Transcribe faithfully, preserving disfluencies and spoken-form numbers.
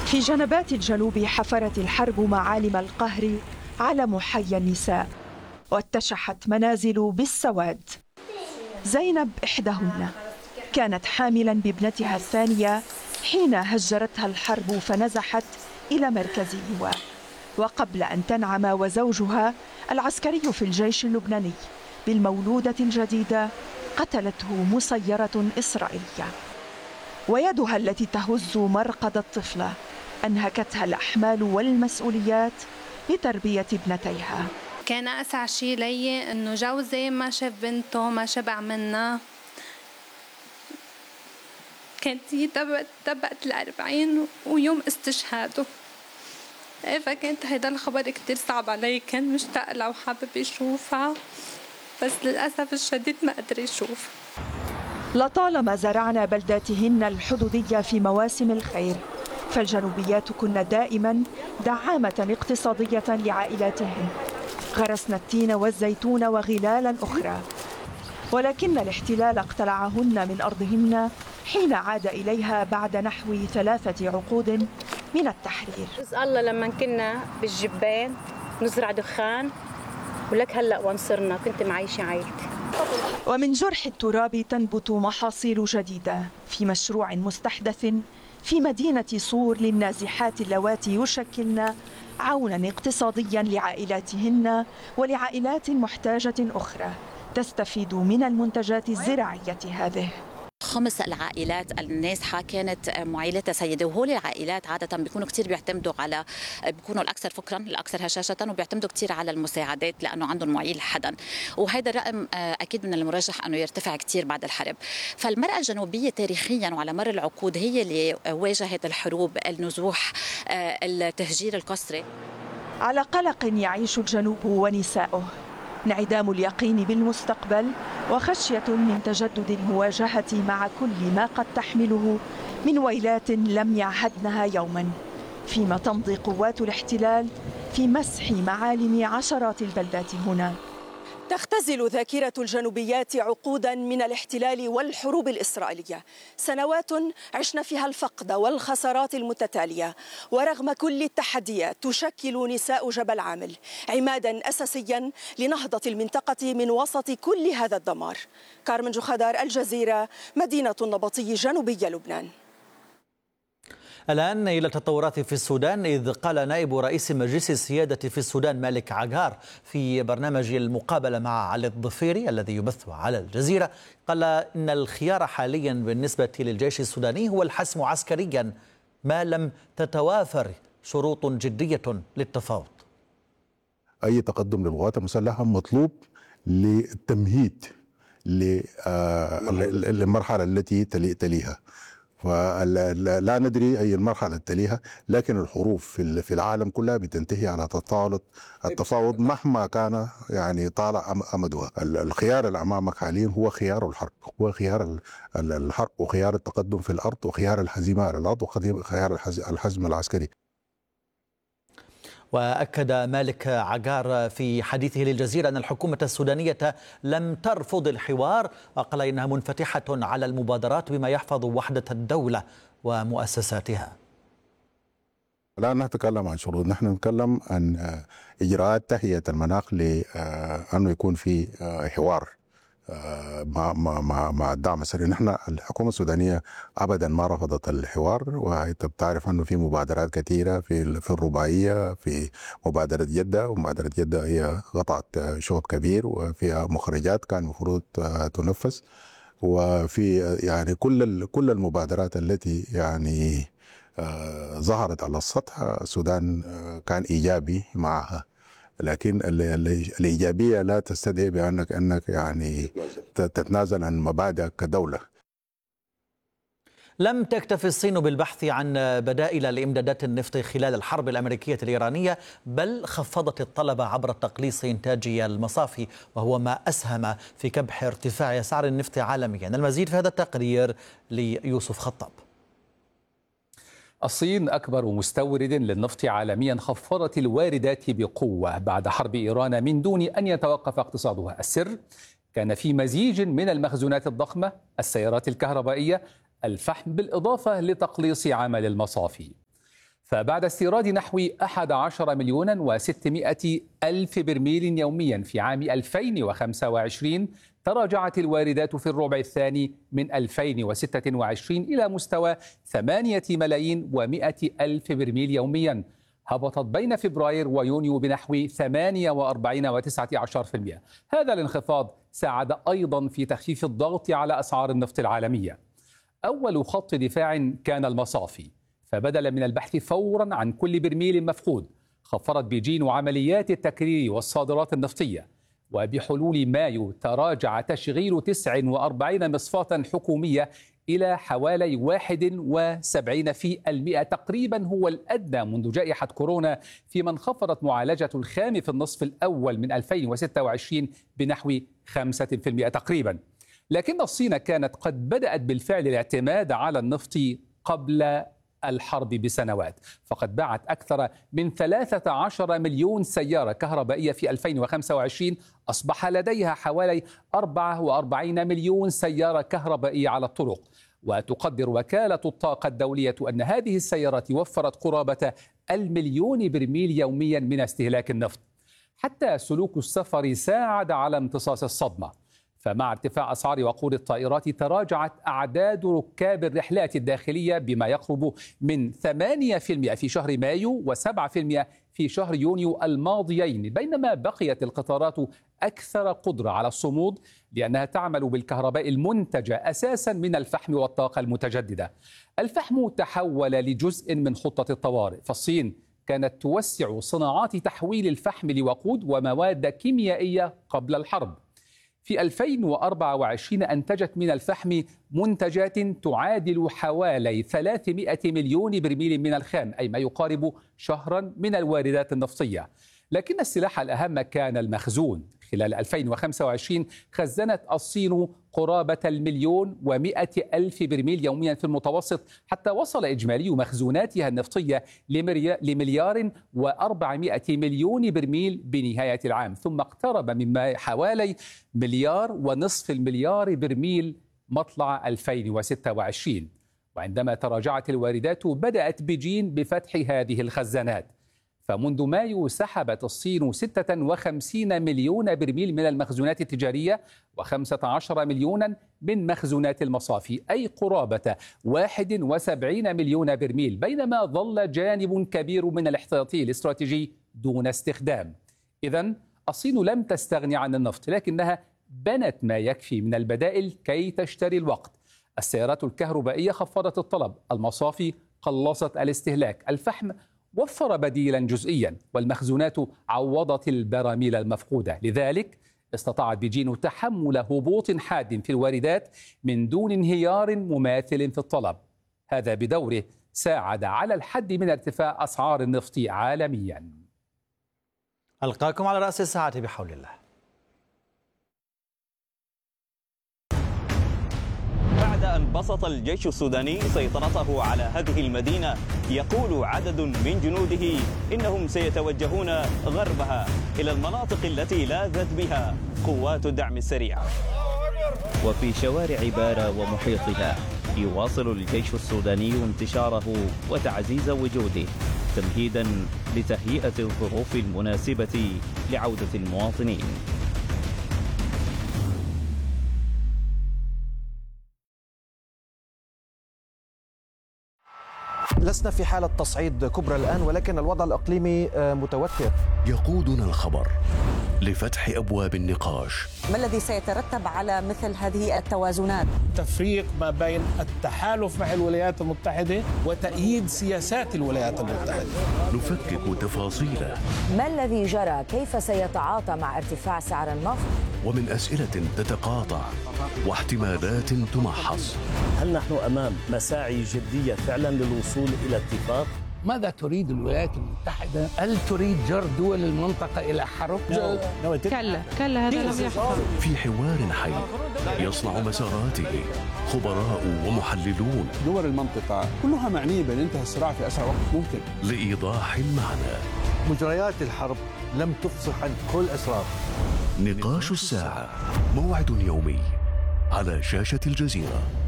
في جنبات الجنوب حفرت الحرب معالم القهر على محيا النساء، واتشحت منازل بالسواد. زينب إحداهن كانت حاملا بابنتها الثانية حين هجرتها الحرب فنزحت إلى مركز اللواء، وقبل أن تنعم وزوجها العسكري في الجيش اللبناني بالمولودة الجديدة قتلته مسيرة إسرائيلية، ويدها التي تهز مرقد الطفلة أنهكتها الأحمال والمسؤوليات لتربية ابنتيها. كان أسعى شيء لي إنه جوزي ما شاف بنته، ما شبع منها. كانت هي تبقت الأربعين ويوم استشهاده، فكانت هيدا الخبر كتير صعب علي، كان مشتاق لها وحابب يشوفها، بس للأسف الشديد ما قدر يشوف. لطالما زرعنا بلداتهن الحدودية في مواسم الخير، فالجنوبيات كن دائما دعامة اقتصادية لعائلاتهن، غرسنا التين والزيتون وغلالا أخرى، ولكن الاحتلال اقتلعهن من أرضهن حين عاد إليها بعد نحو ثلاثة عقود من التحرير. الله لما كنا بالجبان نزرع دخان، ولك هلأ وانصرنا كنت معيشة عائلتي. ومن جرح التراب تنبت محاصيل جديدة في مشروع مستحدث في مدينة صور للنازحات اللواتي يشكلن عونا اقتصاديا لعائلاتهن ولعائلات محتاجة أخرى تستفيد من المنتجات الزراعية هذه. خمس العائلات النازحة كانت معيلتها سيدة، وهول العائلات عادة بيكونوا كتير بيعتمدوا على بيكونوا الأكثر فقرا الأكثر هشاشة، وبيعتمدوا كتير على المساعدات لأنه عندهم معيل حدا، وهذا الرقم أكيد من المرجح أنه يرتفع كتير بعد الحرب. فالمرأة الجنوبية تاريخيا وعلى مر العقود هي اللي واجهت الحروب، النزوح، التهجير القسري. على قلق يعيش الجنوب ونساؤه، انعدام اليقين بالمستقبل وخشية من تجدد المواجهة مع كل ما قد تحمله من ويلات لم يعهدنها يوما، فيما تمضي قوات الاحتلال في مسح معالم عشرات البلدات هنا. تختزل ذاكرة الجنوبيات عقودا من الاحتلال والحروب الإسرائيلية، سنوات عشنا فيها الفقد والخسارات المتتالية، ورغم كل التحديات تشكل نساء جبل عامل عمادا أساسيا لنهضة المنطقة من وسط كل هذا الدمار. كارمن جوخدار، الجزيرة، مدينة النبطي، جنوبي لبنان. الآن إلى التطورات في السودان، إذ قال نائب رئيس مجلس السيادة في السودان مالك عقار في برنامج المقابلة مع علي الضفيري الذي يبث على الجزيرة، قال إن الخيار حاليا بالنسبة للجيش السوداني هو الحسم عسكريا ما لم تتوافر شروط جدية للتفاوض. أي تقدم للقوات المسلحة مطلوب للتمهيد للمرحلة التي تليها، ولا ندري أي المرحلة تليها، لكن الحروب في العالم كلها بتنتهي على تطاولة التفاوض مهما كان يعني طالع أمدها. الخيار اللي أمامك حاليا هو خيار الحرب، هو خيار الحرب وخيار التقدم في الأرض وخيار الهزيمة على الأرض وخيار الحزم العسكري. وأكد مالك عقار في حديثه للجزيرة أن الحكومة السودانية لم ترفض الحوار، وقال إنها منفتحة على المبادرات بما يحفظ وحدة الدولة ومؤسساتها. لا نتكلم عن شروط، نحن نتكلم عن إجراءات تهيئة المناخ لأنه يكون في حوار مع مع مع الدعم السري. نحن الحكومه السودانيه ابدا ما رفضت الحوار، وانت بتعرف انه في مبادرات كثيره في في الرباعيه، في مبادره جده، ومبادره جده هي قطعت شوط كبير وفيها مخرجات كان المفروض تنفذ، وفي يعني كل كل المبادرات التي يعني ظهرت على السطح السودان كان ايجابي معها، لكن الإيجابية لا تستدعي بأنك أنك يعني تتنازل عن مبادئك كدولة. لم تكتف الصين بالبحث عن بدائل لإمدادات النفط خلال الحرب الأمريكية الإيرانية، بل خفضت الطلب عبر تقليص إنتاج المصافي، وهو ما أسهم في كبح ارتفاع أسعار النفط عالميا. المزيد في هذا التقرير ليوسف خطاب. الصين أكبر مستورد للنفط عالميا خفضت الواردات بقوة بعد حرب إيران من دون أن يتوقف اقتصادها. السر كان في مزيج من المخزونات الضخمة، السيارات الكهربائية، الفحم، بالإضافة لتقليص عمل المصافي. فبعد استيراد نحو أحد عشر مليون وستمائة ألف برميل يوميا في عام ألفين وخمسة وعشرين، تراجعت الواردات في الربع الثاني من ألفين وستة وعشرين إلى مستوى ثمانية ملايين ومائة ألف برميل يوميا، هبطت بين فبراير ويونيو بنحو ثمانية وأربعين وتسعة عشر بالمئة. هذا الانخفاض ساعد أيضا في تخفيف الضغط على أسعار النفط العالمية. أول خط دفاع كان المصافي، فبدلا من البحث فورا عن كل برميل مفقود، خفضت بيجين عمليات التكرير والصادرات النفطية، وبحلول مايو تراجع تشغيل تسعة وأربعين مصفاة حكومية إلى حوالي واحد وسبعين في المئة تقريبا، هو الأدنى منذ جائحة كورونا، فيما انخفضت معالجة الخام في النصف الأول من ألفين وستة وعشرين بنحو خمسة بالمئة تقريبا. لكن الصين كانت قد بدأت بالفعل الاعتماد على النفط قبل الحرب بسنوات، فقد باعت أكثر من ثلاثة عشر مليون سيارة كهربائية في ألفين وخمسة وعشرين، أصبح لديها حوالي أربعة وأربعين مليون سيارة كهربائية على الطرق. وتقدر وكالة الطاقة الدولية أن هذه السيارات وفرت قرابة المليون برميل يوميا من استهلاك النفط. حتى سلوك السفر ساعد على امتصاص الصدمة، فمع ارتفاع أسعار وقود الطائرات تراجعت أعداد ركاب الرحلات الداخلية بما يقرب من ثمانية بالمئة في شهر مايو وسبعة بالمئة في شهر يونيو الماضيين، بينما بقيت القطارات أكثر قدرة على الصمود لأنها تعمل بالكهرباء المنتجة أساسا من الفحم والطاقة المتجددة. الفحم تحول لجزء من خطة الطوارئ، فالصين كانت توسع صناعات تحويل الفحم لوقود ومواد كيميائية قبل الحرب. في ألفين وأربعة وعشرين أنتجت من الفحم منتجات تعادل حوالي ثلاثمائة مليون برميل من الخام، أي ما يقارب شهرا من الواردات النفطية. لكن السلاح الأهم كان المخزون. خلال ألفين وخمسة وعشرين خزنت الصين قرابة المليون ومائة ألف برميل يوميا في المتوسط، حتى وصل إجمالي مخزوناتها النفطية لمليار وأربعمائة مليون برميل بنهاية العام، ثم اقترب مما حوالي مليار ونصف المليار برميل مطلع ألفين وستة وعشرين. وعندما تراجعت الواردات بدأت بيجين بفتح هذه الخزانات، فمنذ مايو سحبت الصين ستة وخمسين مليون برميل من المخزونات التجارية وخمسة عشر مليونا من مخزونات المصافي، أي قرابة واحد وسبعين مليون برميل، بينما ظل جانب كبير من الاحتياطي الاستراتيجي دون استخدام. إذن الصين لم تستغني عن النفط، لكنها بنت ما يكفي من البدائل كي تشتري الوقت. السيارات الكهربائية خفضت الطلب، المصافي قلصت الاستهلاك، الفحم وفر بديلا جزئيا، والمخزونات عوضت البراميل المفقودة. لذلك استطاعت بيجين تحمل هبوط حاد في الواردات من دون انهيار مماثل في الطلب. هذا بدوره ساعد على الحد من ارتفاع أسعار النفط عالميا. ألقاكم على رأس الساعة بحول الله. بعد أن بسط الجيش السوداني سيطرته على هذه المدينة، يقول عدد من جنوده إنهم سيتوجهون غربها إلى المناطق التي لاذت بها قوات الدعم السريع. وفي شوارع بارا ومحيطها يواصل الجيش السوداني انتشاره وتعزيز وجوده، تمهيدا لتهيئة الظروف المناسبة لعودة المواطنين. لسنا في حالة تصعيد كبرى الآن، ولكن الوضع الإقليمي متوتر. يقودنا الخبر لفتح أبواب النقاش. ما الذي سيترتب على مثل هذه التوازنات؟ تفريق ما بين التحالف مع الولايات المتحدة وتأييد سياسات الولايات المتحدة. نفكك تفاصيله. ما الذي جرى؟ كيف سيتعاطى مع ارتفاع سعر النفط؟ ومن أسئلة تتقاطع واحتمالات تمحص. هل نحن أمام مساعي جدية فعلا للوصول إلى اتفاق؟ ماذا تريد الولايات المتحدة؟ هل تريد جر دول المنطقة إلى حرب؟ كلا كلا هذا لم يحصل. في حوار حي يصنع مساراته خبراء ومحللون. دول المنطقة كلها معنية بانتهاء الصراع في أسرع وقت ممكن. لإيضاح المعنى. مجريات الحرب لم تفصح عن كل أسرار. نقاش الساعة، موعد يومي على شاشة الجزيرة.